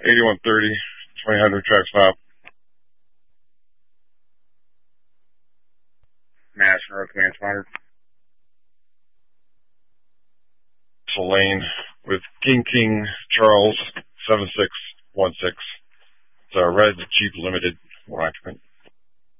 8130, 2000 track stop. Madison Road Command Sponsor. Lane with King Charles 7616. It's a red Jeep Limited, 1 occupant.